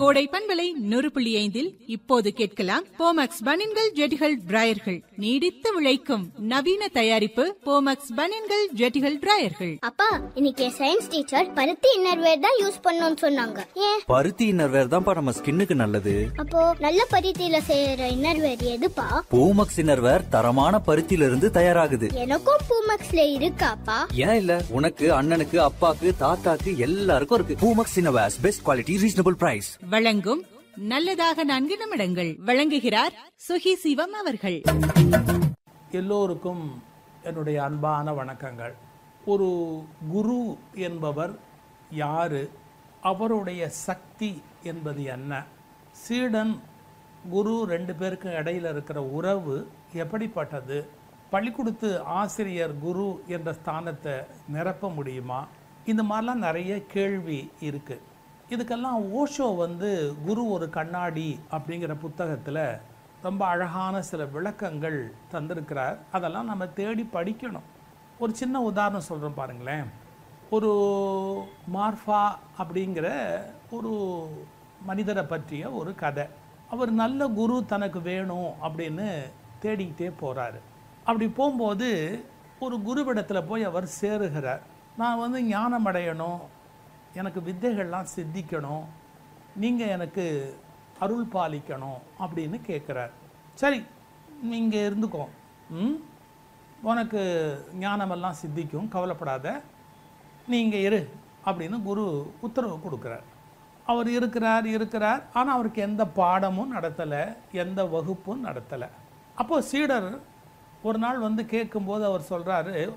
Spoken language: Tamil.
கோடை பண்பலை 100.5 இப்போது கேட்கலாம் போமக்ஸ் பனியன்கள் ஜெட்டிகள் டிராயர்கள். நீடித்து உழைக்கும் நவீன தயாரிப்பு போமக்ஸ் பனியன்கள் ஜெட்டிகள் டிராயர்கள். அப்பா, இன்னைக்கு சயின்ஸ் டீச்சர் பருத்தி இன்னர்வேர் தான் யூஸ் பண்ணணும்னு சொன்னாங்க. ஏன்? பருத்தி இன்னர்வேர் தான்ப்பா நம்ம ஸ்கின்னுக்கு நல்லது. அப்போ நல்ல பருத்தியில செய்யற இன்னர்வேர் எதுப்பா? பூமக்ஸ் இன்னர்வேர் தரமான பருத்தியில இருந்து தயாராகுது. எனக்கும் பூமக்ஸ்ல இருக்காப்பா? ஏன் இல்ல, உனக்கு அண்ணனுக்கு அப்பாக்கு தாத்தாக்கு எல்லாருக்கும் இருக்கு. Poomex innerwear best quality reasonable price. வழங்கும் நல்லதாக 4 நிமிடங்கள். வழங்குகிறார் சுகி சிவம் அவர்கள். எல்லோருக்கும் என்னுடைய அன்பான வணக்கங்கள். ஒரு குரு என்பவர் யாரு, அவருடைய சக்தி என்பது என்ன, சீடன் குரு 2 பேருக்கு இடையில இருக்கிற உறவு எப்படிப்பட்டது, பள்ளிக்கூடத்து ஆசிரியர் குரு என்ற ஸ்தானத்தை நிரப்ப முடியுமா, இந்த மாதிரிலாம் நிறைய கேள்வி இருக்கு. இதுக்கெல்லாம் ஓஷோ குரு ஒரு கண்ணாடி அப்படிங்கிற புத்தகத்தில் ரொம்ப அழகான சில விளக்கங்கள் தந்திருக்கிறார். அதெல்லாம் நம்ம தேடி படிக்கணும். ஒரு சின்ன உதாரணம் சொல்கிறோம் பாருங்களேன். ஒரு மார்ஃபா அப்படிங்கிற ஒரு மனிதரை பற்றிய ஒரு கதை. அவர் நல்ல குரு தனக்கு வேணும் அப்படின்னு தேடிக்கிட்டே போகிறாரு. அப்படி போகும்போது ஒரு குருவிடத்தில் போய் அவர் சேருகிறார். நான் ஞானம் அடையணும், எனக்கு வித்தைகள்லாம் சித்திக்கணும், நீங்கள் எனக்கு அருள் பாலிக்கணும் அப்படின்னு கேட்குறார். சரி, நீங்கள் இருந்துக்கோ, உனக்கு ஞானமெல்லாம் சித்திக்கும், கவலைப்படாத, நீங்கள் இரு அப்படின்னு குரு உத்தரவு கொடுக்குறார். அவர் இருக்கிறார். ஆனால் அவருக்கு எந்த பாடமும் நடத்தலை, எந்த வகுப்பும் நடத்தலை. அப்போது சீடர் ஒரு நாள் கேட்கும்போது அவர் சொல்கிறாரு,